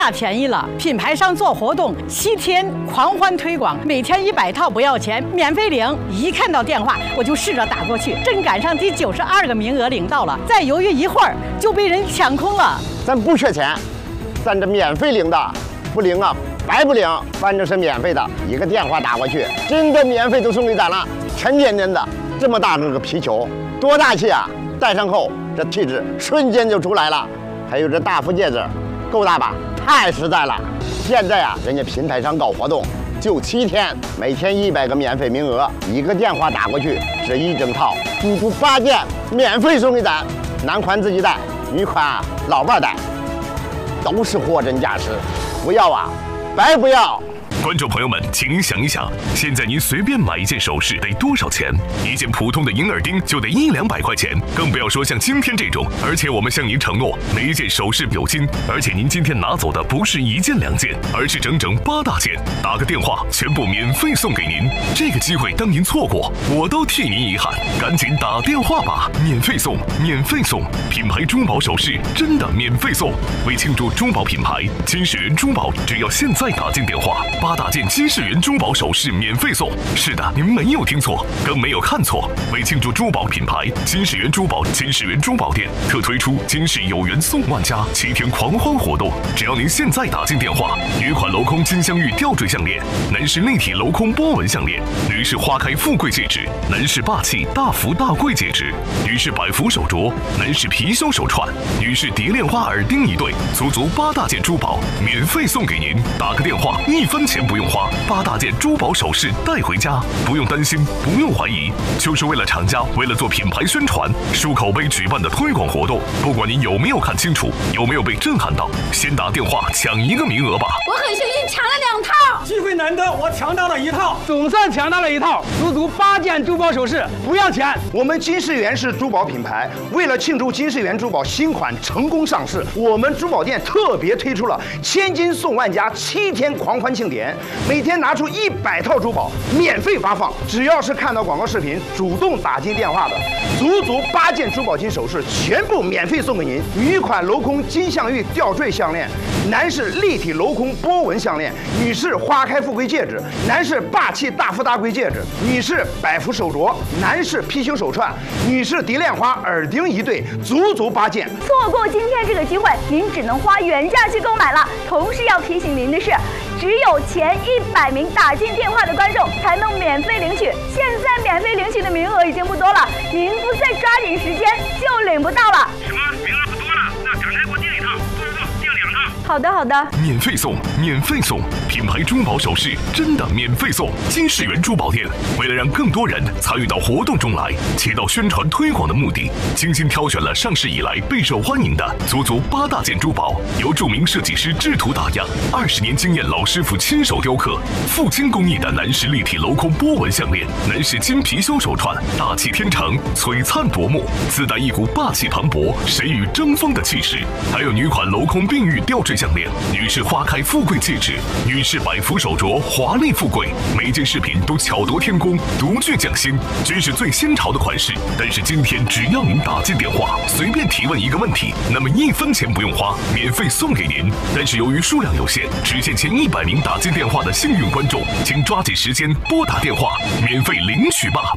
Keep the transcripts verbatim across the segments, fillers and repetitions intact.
大便宜了！品牌商做活动，七天狂欢推广，每天一百套不要钱，免费领。一看到电话，我就试着打过去，正赶上第九十二个名额领到了，再犹豫一会儿就被人抢空了。 咱不缺钱，咱这免费领的，不领啊白不领，反正是免费的，一个电话打过去，真的免费都送给咱了。沉甸甸的这么大个皮球，多大气啊！戴上后，这气质瞬间就出来了。还有这大副戒指，够大吧？太实在了！现在啊，人家品牌商搞活动，就七天，每天一百个免费名额，一个电话打过去，这一整套足足八件免费送给咱。男款自己带，女款啊老伴带，都是货真价实，不要啊，白不要！ 观众朋友们，请您想一想，现在您随便买一件首饰得多少钱？一件普通的银耳钉就得一两百块钱，更不要说像今天这种。而且我们向您承诺，每一件首饰有金，而且您今天拿走的不是一件两件，而是整整八大件。打个电话，全部免费送给您。这个机会当您错过，我都替您遗憾。赶紧打电话吧，免费送，免费送！品牌珠宝首饰真的免费送。为庆祝珠宝品牌金世元珠宝，只要现在打进电话。八大件金世元珠宝首饰免费送。是的，您没有听错，更没有看错。为庆祝珠宝品牌金世元珠宝金世元珠宝店特推出金世有缘送万家七天狂欢活动，只要您现在打进电话，女款镂空金镶玉吊坠项链，男士立体镂空波纹项链，女士花开富贵戒指，男士霸气大福大贵戒指，女士百福手镯，男士貔貅手串，女士蝶恋花耳钉一对，足足八大件珠宝免费送给您。打个电话，一分钱不用花，八大件珠宝首饰带回家，不用担心，不用怀疑，就是为了厂家，为了做品牌宣传、树口碑举办的推广活动。不管您有没有看清楚，有没有被震撼到，先打电话抢一个名额吧。 我很幸运抢了两套， 机会难得，我抢到了一套，总算抢到了一套，足足八件珠宝首饰，不要钱。 我们金世元是珠宝品牌，为了庆祝金世元珠宝新款成功上市，我们珠宝店特别推出了千金送万家七天狂欢庆典，每天拿出一百套珠宝免费发放，只要是看到广告视频主动打进电话的，足足八件珠宝金首饰全部免费送给您。女款镂空金镶玉吊坠项链，男士立体镂空波纹项链，女士花开富贵戒指，男士霸气大富大贵戒指，女士百福手镯，男士貔貅手串，女士蝶恋花耳钉一对，足足八件。 错过今天这个机会，您只能花原价去购买了。同时要提醒您的是，只有前一百名打进电话的观众才能免费领取，现在免费领取的名额已经不多了，您不再抓紧时间就领不到了。 什么？名额不多了？那赶快给我订一套，不不不，订两套。 好的好的， 免费送，免费送，品牌珠宝首饰真的免费送。金世元珠宝店为了让更多人参与到活动中来，起到宣传推广的目的，精心挑选了上市以来备受欢迎的足足八大件珠宝，由著名设计师制图打样，二十年经验老师傅亲手雕刻，富金工艺的男士立体镂空波纹项链，男士金貔貅手串，大气天成，璀璨夺目，自带一股霸气磅礴、谁与争锋的气势。还有女款镂空并玉吊坠项链，女士花开富贵戒指，女士百福手镯，华丽富贵，每件饰品都巧夺天工，独具匠心，真是最新潮的款式。但是今天只要您打进电话，随便提问一个问题，那么一分钱不用花，免费送给您。但是由于数量有限，只限前一百名打进电话的幸运观众，请抓紧时间拨打电话，免费领取吧。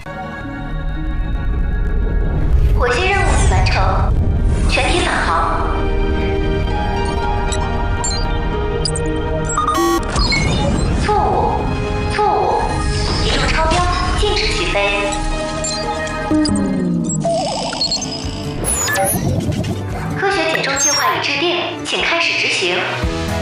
火星任务已完成，全体返航。错误，错误，体重超标，禁止起飞。科学减重计划已制定，请开始执行。